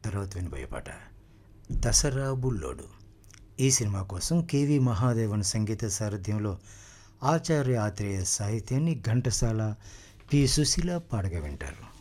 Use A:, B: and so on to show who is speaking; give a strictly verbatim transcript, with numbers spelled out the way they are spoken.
A: తర్వాత వినబోయే పాట దసరా బుల్లోడు. ఈ సినిమా కోసం కేవి మహాదేవన్ సంగీత సారథ్యంలో ఆచార్య ఆత్రేయ సాహిత్యాన్ని ఘంటసాల, పి సుశీల పాడగా వింటారు.